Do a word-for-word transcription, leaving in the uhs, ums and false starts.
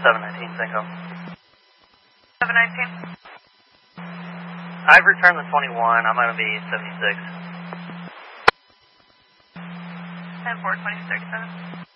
seven nineteen, Cinco. seven nineteen. I've returned the twenty-one. I'm going to be seventy-six. ten four, twenty-six, seven.